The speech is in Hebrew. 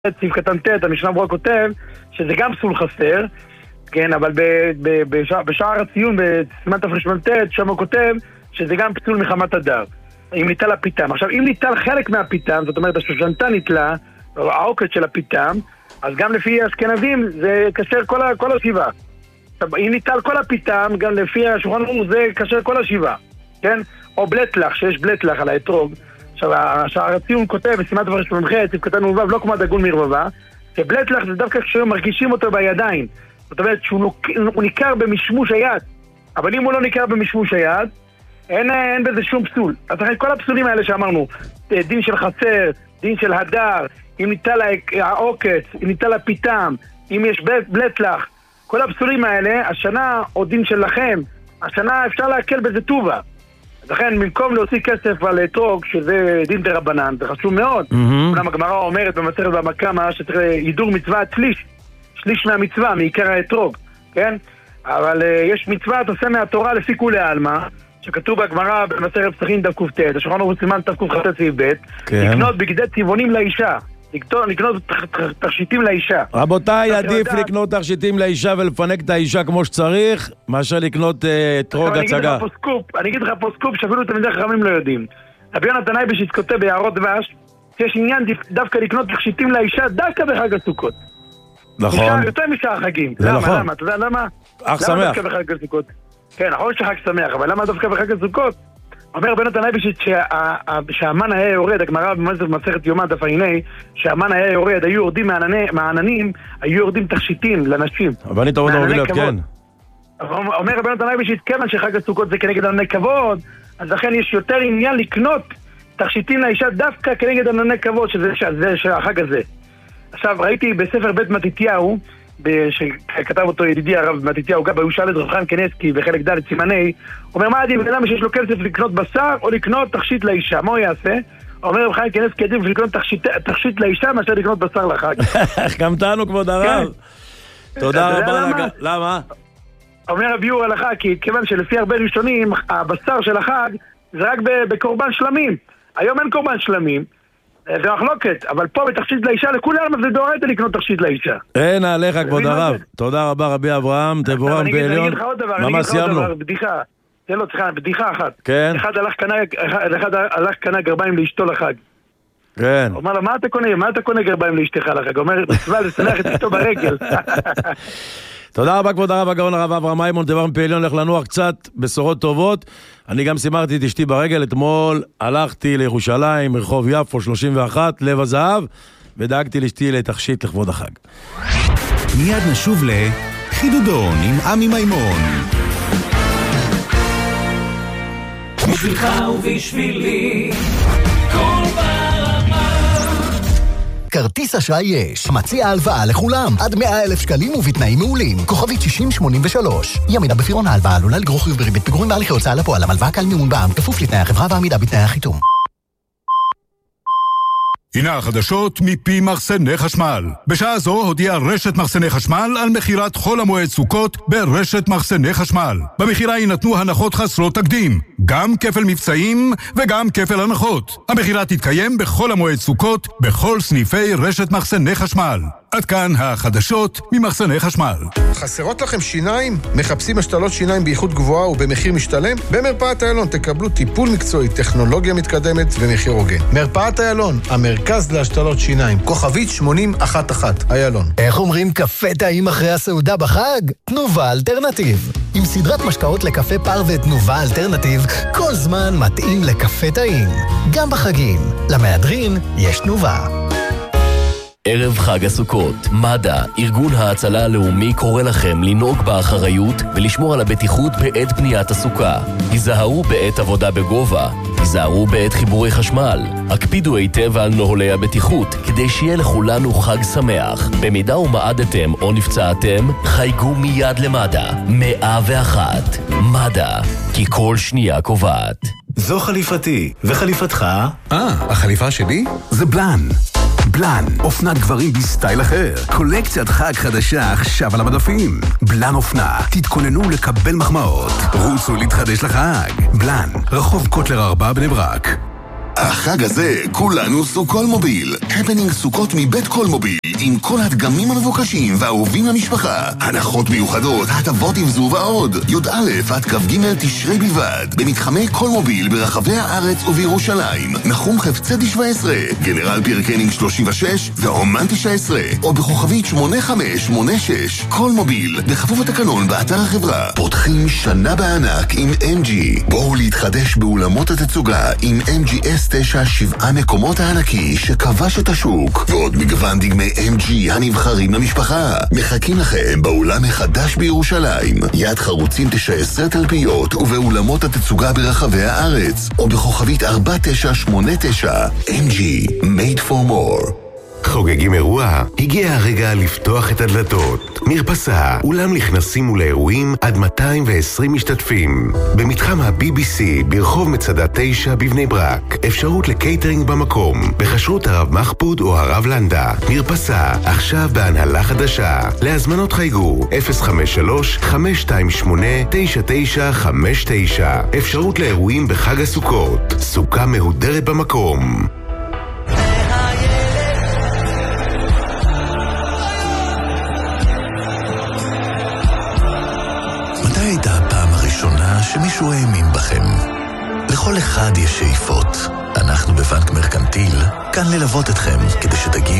סעיף קטן ת', המשנה ברורה כותב שזה גם פסול חסר, כן, אבל בשער הציון, בסימן תר"ט, שם הוא כותב שזה גם פסול מחמת הדר, אם ניטל הפיתם. עכשיו, אם ניטל חלק מהפיתם, זאת אומרת, השושנתה ניטלה, העוקץ של הפיתם, אז גם לפי האשכנזים זה כשר כל השבעה. אם ניטל כל הפיתם, גם לפי השולחן ערוך זה כשר כל השבעה, כן? או בלטלח, שיש בלטלח על האתרוג. עכשיו, השער הציון כותב בסימן תר"ט, סעיף קטן ו', לא כמו הדגון מרבבה, שבלטלח זה דווקא כשמרגישים אותו בידיים. זאת אומרת שהוא ניכר במשמוש היד, אבל אם הוא לא ניכר במשמוש היד, אין בזה שום פסול. אז לכן כל הפסולים האלה שאמרנו, דין של חסר, דין של הדר, אם ניטל העוקץ, אם ניטל הפיתם, אם יש בלטלח, כל הפסולים האלה, השנה, או דין שלכם, השנה אפשר להקל בזה טובה. אז לכן, במקום להוציא כסף על אתרוג, שזה דין דרבנן, זה חשוב מאוד. אולם הגמרא אומרת במסכת בבא קמא, שצריך הידור מצווה שליש מהמצווה, מעיקר האתרוג, כן? אבל יש מצווה תעשה מהתורה לפי כולי עלמא, שכתוב בגמרא במסכת פסחים דף ק"ט, השולחן ערוך סימן תק"ח סעיף ב', לקנות בגדי צבעונים לאישה, לקנות תכשיטים לאישה. רבותיי, עדיף לקנות תכשיטים לאישה ולפנק את האישה כמו שצריך, מאשר לקנות אתרוג הצגה. אני אגיד לך פה סקופ שאפילו תלמידי חכמים לא יודעים. רבי יונתן אייבשיץ כותב ביערות דבש, שיש עניין דווקא לקנות תכשיטים לאישה דווקא בחג הסוכות. נכון. יותר משאר החגים. זה נכון. למה? אתה יודע למה? אך שמח. למה דווקא בחג הסוכות? כן, נכון שחג שמח, אבל למה דווקא בחג הסוכות? אומר רבי יונתן אייבשיץ שהמן היה יורד, הגמרא במסכת יומא דף ע"ה, שהמן היה יורד, היו יורדים מהעננים, היו יורדים תכשיטים לנשים. אבל אני תורד הובילות, כן. אומר רבי יונתן אייבשיץ, כיוון שחג הסוכות זה כנגד ענני כבוד, אז לכן יש יותר עניין לקנות תכשיטים לאישה דווקא כנגד ענני כבוד, שזה החג הזה. עכשיו, ראיתי בספר בית מתתיהו, שכתב אותו ידידי הרב מתתיהו גבאי, הוא שאל את רב חיים קניבסקי בחלק ד' סימני, אומר מה עדיף למה שיש לו כסף לקנות בשר או לקנות תכשיט לאישה, מה הוא יעשה? אומר רב חיים קניבסקי עדיף לקנות תכשיט לאישה מאשר לקנות בשר לחג. החכמתנו כבוד הרב. תודה רבה. למה? אומר רבי יהוא הלכה, כי כיוון שלפי הרבה ראשונים הבשר של החג זה רק בקורבן שלמים, היום אין קורבן שלמים, זה מחלוקת, אבל פה בתכשיט לאישה לכולם זה דורייתא לקנות תכשיט לאישה. אין עליך כבוד הרב. תודה רבה רבי אברהם, תבורם בעליון. אני אגיד לך עוד דבר, בדיחה. תן לו, בדיחה אחת. כן. אחד הלך קנה גרביים לאשתו לחג. כן. הוא אומר לו, מה אתה קונה גרביים לאשתך לחג? הוא אומר, מצווה לשמח את אשתו ברגל. תודה רבה כבוד הרב הגאון הרב אברהם מימון, תבורם בעליון, לך לנוח קצת, בשורות טובות. אני גם שימחתי את אשתי ברגל, אתמול הלכתי לירושלים, רחוב יפו 31, לב הזהב, ודאגתי לאשתי לתכשיט לכבוד החג. מיד נשוב לחידודון עם עמי מימון. בשבילך ובשבילי כל ברמה. כרטיס אשראי יש. מציע הלוואה לכולם. עד 100,000 שקלים ובתנאים מעולים. כוכבית 6083. ימינה בפירעון ההלוואה עלולה לגרור חיוב בריבית פיגורים בהליכי הוצאה לפועל. הלוואה קל מימון בע"מ כפוף לתנאי החברה ועמידה בתנאי החיתום. הנה החדשות מפי מחסני חשמל. בשעה זו הודיעה רשת מחסני חשמל על מחירת חול המועד סוכות ברשת מחסני חשמל. במחירה יינתנו הנחות חסרות תקדים, גם כפל מבצעים וגם כפל הנחות. המחירה תתקיים בכל המועד סוכות בכל סניפי רשת מחסני חשמל. עד כאן החדשות ממחסני חשמל. חסרות לכם שיניים? מחפשים השתלות שיניים באיכות גבוהה ובמחיר משתלם? במרפאת איילון תקבלו טיפול מקצועי, טכנולוגיה מתקדמת ומחיר הוגן. מרפאת איילון, המרכז להשתלות שיניים. כוכבית 8011 איילון. איך אומרים קפה טעים אחרי הסעודה בחג? תנובה אלטרנטיב. עם סדרת משקאות לקפה פר ותנובה אלטרנטיב, כל זמן מתאים לקפה טעים. גם בחגים. למהדרין יש תנובה. ערב חג הסוכות, מד"א, ארגון ההצלה הלאומי, קורא לכם לנהוג באחריות ולשמור על הבטיחות בעת בניית הסוכה. היזהרו בעת עבודה בגובה, היזהרו בעת חיבורי חשמל, הקפידו היטב על נוהלי הבטיחות כדי שיהיה לכולנו חג שמח. במידה ומעדתם או נפצעתם, חייגו מיד למד"א. 101. מד"א, כי כל שנייה קובעת. זו חליפתי, וחליפתך? החליפה שלי? זה בלן. בלן, אופנת גברים בסטייל אחר. קולקציית חג חדשה עכשיו על המדפים. בלן אופנה, תתכוננו לקבל מחמאות. רוצו להתחדש לחג. בלן, רחוב קוטלר 4 בני ברק. החג הזה כולנו סוכול מוביל. הפנינג סוכות מבית כל מוביל, עם כל הדגמים המבוקשים והאהובים למשפחה. הנחות מיוחדות, הטבות עם זו ועוד. י"א עד כ"ג תשרי בלבד. במתחמי כל מוביל ברחבי הארץ ובירושלים. נחום חפצי 17, גנרל פירקנינג 36 והאומן 19, או בכוכבית 8586. כל מוביל, בכפוף התקנון באתר החברה. פותחים שנה בענק עם MG. בואו להתחדש באולמות התצוגה עם MG S9 7 מקומות הענקי שכבש את השוק. ועוד מגוון דגמי MG הנבחרים למשפחה. מחכים לכם באולם החדש בירושלים. יד חרוצים 19 תלפיות ובאולמות התצוגה ברחבי הארץ. או בכוכבית 4989. MG, made for more. חוגגים אירוע? הגיע הרגע לפתוח את הדלתות. מרפסה, אולם לכנסים ולאירועים עד 220 משתתפים. במתחם ה-BBC ברחוב מצדה 9 בבני ברק. אפשרות לקייטרינג במקום, בחשרות הרב מחפוד או הרב לנדה. מרפסה, עכשיו בהנהלה חדשה. להזמנות חייגו 053-528-9959. אפשרות לאירועים בחג הסוכות. סוכה מהודרת במקום. הייתה הפעם הראשונה שמישהו האמין בכם. לכל אחד יש שאיפות. אנחנו בבנק מרקנטיל כאן ללוות אתכם כדי שתגיעו